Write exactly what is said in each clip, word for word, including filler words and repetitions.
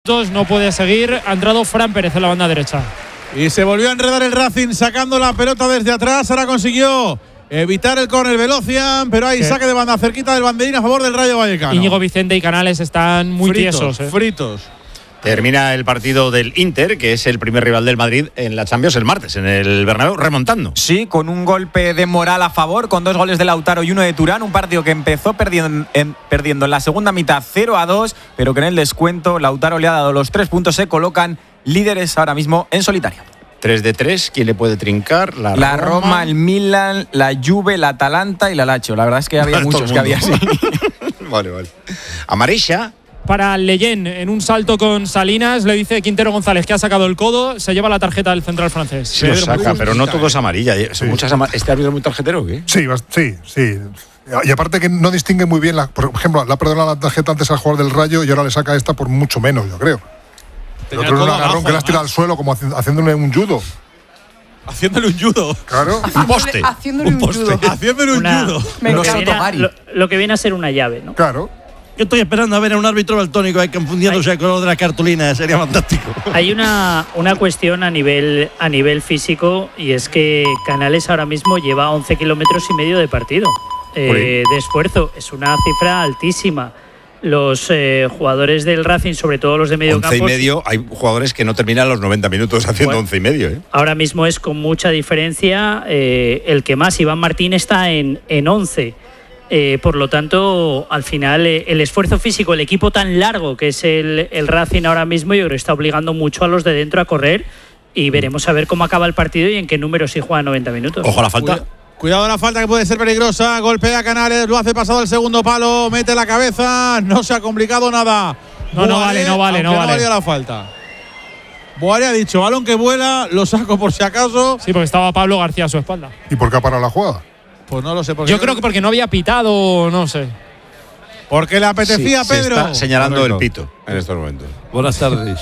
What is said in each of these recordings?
No puede seguir, ha entrado Fran Pérez en la banda derecha. Y se volvió a enredar el Racing sacando la pelota desde atrás. Ahora consiguió evitar el córner Velocian, pero hay ¿Qué? saque de banda cerquita del banderín a favor del Rayo Vallecano. Íñigo Vicente y Canales están muy fritos, tiesos. ¿eh? Fritos. Termina el partido del Inter, que es el primer rival del Madrid en la Champions el martes, en el Bernabéu, remontando. Sí, con un golpe de moral a favor, con dos goles de Lautaro y uno de Turán. Un partido que empezó perdiendo en, perdiendo en la segunda mitad cero a dos, pero que en el descuento Lautaro le ha dado los tres puntos. Se colocan líderes ahora mismo en solitario. tres de tres, ¿quién le puede trincar? La, la Roma. Roma, el Milan, la Juve, la Atalanta y la Lazio. La verdad es que había muchos que había así. Vale, vale. Amarilla. Para Leyen, en un salto con Salinas, le dice Quintero González que ha sacado el codo, se lleva la tarjeta del central francés. Sí, lo saca, pero no todo es amarilla. ¿Son sí. muchas amar- ¿Este árbitro es muy tarjetero o qué? Sí, sí, sí. Y aparte que no distingue muy bien, la, por ejemplo, le ha perdonado la tarjeta antes al jugador del Rayo y ahora le saca esta por mucho menos, yo creo. El otro es un agarrón abajo, que le has tirado al suelo como haciéndole un judo. Haciéndole un judo. Claro. Un poste. Haciéndole un, un poste. judo. Haciéndole un una, judo. Lo que, viene a, lo, lo que viene a ser una llave, ¿no? Claro. Yo estoy esperando a ver a un árbitro baltónico ahí confundiéndose con lo de la cartulina, sería fantástico. Hay una, una cuestión a nivel, a nivel físico, y es que Canales ahora mismo lleva once kilómetros y medio de partido eh, de esfuerzo. Es una cifra altísima. Los eh, jugadores del Racing, sobre todo los de medio once campo. once y medio, hay jugadores que no terminan los noventa minutos haciendo bueno, once y medio. ¿eh? Ahora mismo es con mucha diferencia eh, el que más. Iván Martín está en, en once. Eh, por lo tanto, al final, eh, el esfuerzo físico, el equipo tan largo que es el, el Racing ahora mismo, yo creo que está obligando mucho a los de dentro a correr, y veremos a ver cómo acaba el partido y en qué número si juega noventa minutos. Ojo a la falta. Cuidado, cuidado la falta, que puede ser peligrosa. Golpea Canales, lo hace pasado el segundo palo, mete la cabeza, no se ha complicado nada. No, no vale, no vale, no vale. No valía la falta. Boare ha dicho, balón que vuela, lo saco por si acaso. Sí, porque estaba Pablo García a su espalda. ¿Y por qué ha parado la jugada? Pues no lo sé. Yo creo que porque no había pitado, no sé. Porque le apetecía, sí, Pedro. Se está señalando Correcto. el pito en estos momentos. Buenas tardes.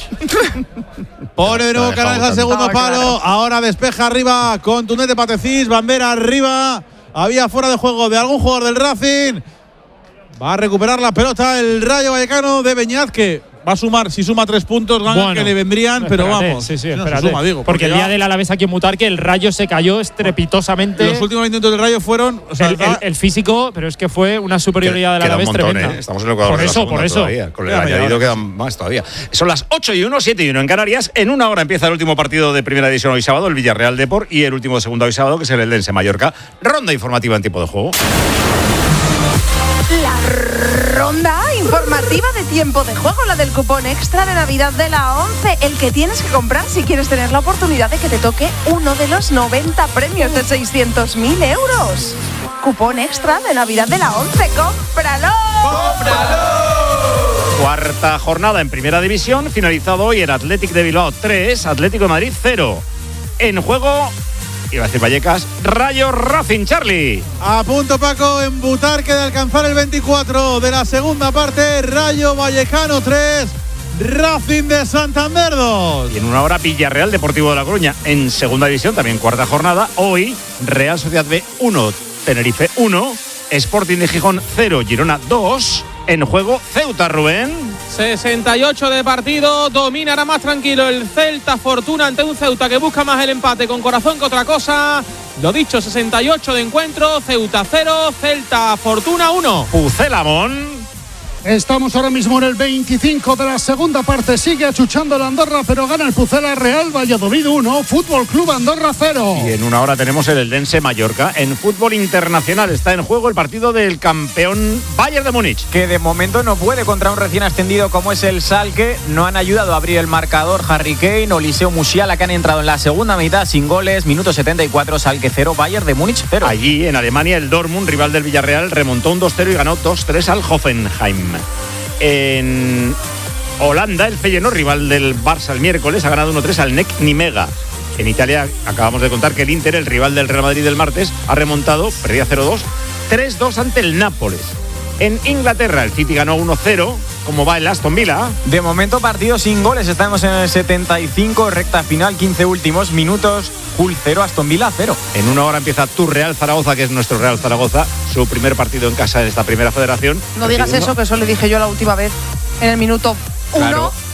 Pone de nuevo Canales al segundo no, palo. Claro. Ahora despeja arriba con Tunete Patecís. Bandera arriba. Había fuera de juego de algún jugador del Racing. Va a recuperar la pelota el Rayo Vallecano de Beñat, que va a sumar, si suma tres puntos, ganan bueno, que le vendrían, pero espérate, vamos. Sí, sí, no espérate. Suma, digo, porque, porque el día del Alavés aquí en Mutar, que el Rayo se cayó estrepitosamente. Los últimos minutos del Rayo fueron. O sea, el, el, el físico, pero es que fue una superioridad del Alavés montón, tremenda. ¿eh? Estamos en el cuadro por de eso, la por eso. Todavía. Con el añadido quedan más todavía. Son las ocho y uno, siete y uno en Canarias. En una hora empieza el último partido de primera división hoy sábado, el Villarreal Deport, y el último de segunda hoy sábado, que es el Eldense Mallorca. Ronda informativa en tiempo de juego. La ronda informativa de tiempo de juego, la del cupón extra de Navidad de la ONCE, el que tienes que comprar si quieres tener la oportunidad de que te toque uno de los noventa premios de seiscientos mil euros. Cupón extra de Navidad de la ONCE, ¡cómpralo! ¡Cómpralo! Cuarta jornada en primera división, finalizado hoy el Athletic de Bilbao tres, Atlético de Madrid cero. En juego, iba a decir Vallecas, Rayo Racing, Charlie. A punto, Paco, en Butarque de alcanzar el veinticuatro de la segunda parte. Rayo Vallecano tres, Racing de Santander dos. Y en una hora, Villarreal Deportivo de La Coruña en segunda división, también cuarta jornada. Hoy, Real Sociedad B uno, Tenerife uno, Sporting de Gijón cero, Girona dos. En juego, Ceuta, Rubén. sesenta y ocho de partido, dominará más tranquilo el Celta Fortuna ante un Ceuta que busca más el empate con corazón que otra cosa. Lo dicho, sesenta y ocho de encuentro, Ceuta cero, Celta Fortuna uno. Pucelamón. Estamos ahora mismo en el veinticinco de la segunda parte. Sigue achuchando el Andorra, pero gana el Pucela. Real Valladolid uno, Fútbol Club Andorra cero. Y en una hora tenemos el Eldense Mallorca. En fútbol internacional está en juego el partido del campeón Bayern de Múnich, que de momento no puede contra un recién ascendido como es el Schalke. No han ayudado a abrir el marcador Harry Kane o Eliseu Musiala, que han entrado en la segunda mitad sin goles. Minuto setenta y cuatro, Schalke cero, Bayern de Múnich cero. Allí en Alemania el Dortmund, rival del Villarreal, remontó un dos cero y ganó dos tres al Hoffenheim. En Holanda, el Feyenoord, rival del Barça el miércoles, ha ganado uno tres al N E C Nimega. En Italia, acabamos de contar que el Inter, el rival del Real Madrid del martes, ha remontado, perdía cero dos, tres dos ante el Nápoles. En Inglaterra, el City ganó uno cero. ¿Cómo va el Aston Villa? De momento, partido sin goles. Estamos en el setenta y cinco, recta final, quince últimos minutos. Hull cero, Aston Villa cero. En una hora empieza tu Real Zaragoza, que es nuestro Real Zaragoza, su primer partido en casa en esta primera federación. No digas eso, que eso le dije yo la última vez, en el minuto uno. Claro.